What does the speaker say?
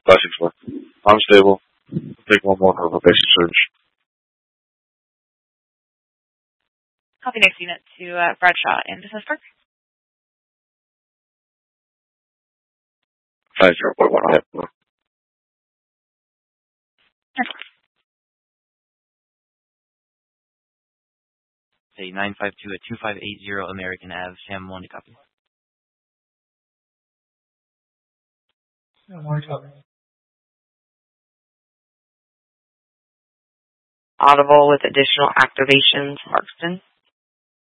Blessings, sir. I'm stable. Take one more for basic search. Copy next unit to Bradshaw in Business Park. 50.1 ahead. Say 952 at 2580 American Ave, Sam 1 to copy. Audible with additional activations, Markston.